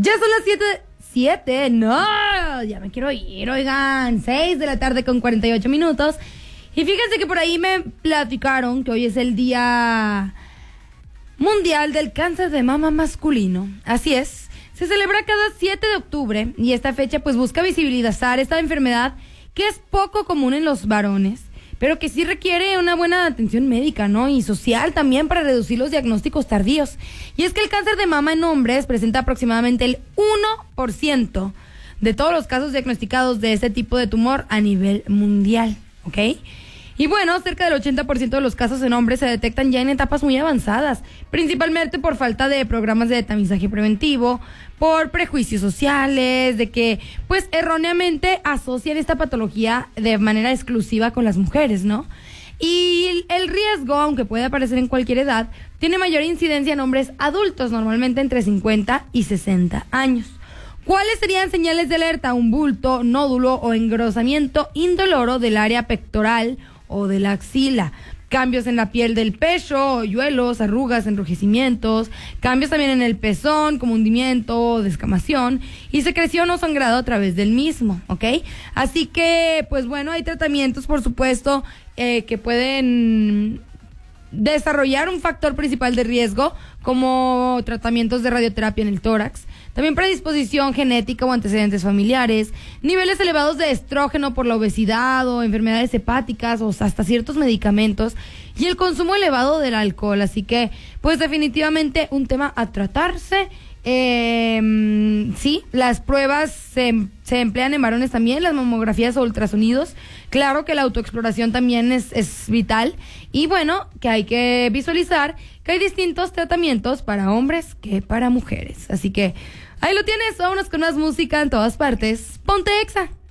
Ya son las 7, no, ya me quiero ir, oigan, 6 de la tarde con 48 minutos. Y fíjense que por ahí me platicaron que hoy es el Día Mundial del Cáncer de Mama Masculino. Así es, se celebra cada 7 de octubre y esta fecha pues busca visibilizar esta enfermedad que es poco común en los varones, pero que sí requiere una buena atención médica, ¿no? Y social también para reducir los diagnósticos tardíos. Y es que el cáncer de mama en hombres presenta aproximadamente el 1% de todos los casos diagnosticados de este tipo de tumor a nivel mundial, ¿ok? Y bueno, cerca del 80% de los casos en hombres se detectan ya en etapas muy avanzadas, principalmente por falta de programas de tamizaje preventivo, por prejuicios sociales, de que pues erróneamente asocian esta patología de manera exclusiva con las mujeres, ¿no? Y el riesgo, aunque puede aparecer en cualquier edad, tiene mayor incidencia en hombres adultos, normalmente entre 50 y 60 años. ¿Cuáles serían señales de alerta? Un bulto, nódulo o engrosamiento indoloro del área pectoral o de la axila, cambios en la piel del pecho, hoyuelos, arrugas, enrojecimientos, cambios también en el pezón como hundimiento, descamación y secreción o sangrado a través del mismo, ¿ok? Así que, pues bueno, hay tratamientos, por supuesto, que pueden desarrollar un factor principal de riesgo, como tratamientos de radioterapia en el tórax, también predisposición genética o antecedentes familiares, niveles elevados de estrógeno por la obesidad o enfermedades hepáticas o hasta ciertos medicamentos y el consumo elevado del alcohol. Así que, pues definitivamente un tema a tratarse. Sí, las pruebas se emplean en varones también, las mamografías o ultrasonidos. Claro que la autoexploración también es vital. Y bueno, que hay que visualizar que hay distintos tratamientos para hombres que para mujeres. Así que ahí lo tienes, vámonos con más música en todas partes. Ponte Exa.